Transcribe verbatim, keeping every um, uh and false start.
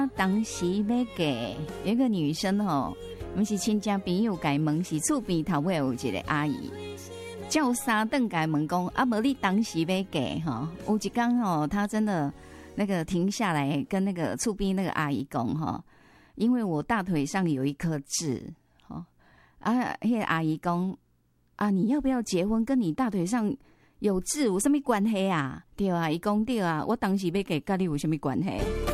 当时要嫁，有一个女生吼，不是亲戚朋友家问，是厝边头尾有一个阿姨，叫三顿家问讲，啊，无你当时要嫁吼，有一天吼，她真的那个停下来跟那个厝边那个阿姨讲吼，因为我大腿上有一颗痣，吼，啊，那个阿姨讲，啊，你要不要结婚？跟你大腿上有痣有什么关系啊？对啊，伊讲对啊，我当时要嫁，跟你有什么关系？